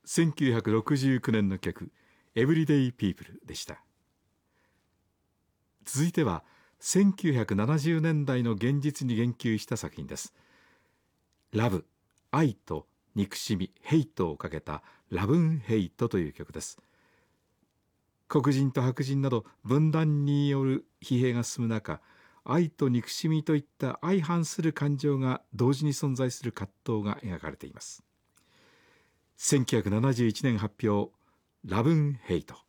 1969年の曲エブリデイ・ピープルでした。続いては1970年代の現実に言及した作品です。ラブ、愛と憎しみ、ヘイトをかけたラブンヘイトという曲です。黒人と白人など分断による疲弊が進む中、愛と憎しみといった相反する感情が同時に存在する葛藤が描かれています。1971年発表、ラブンヘイト。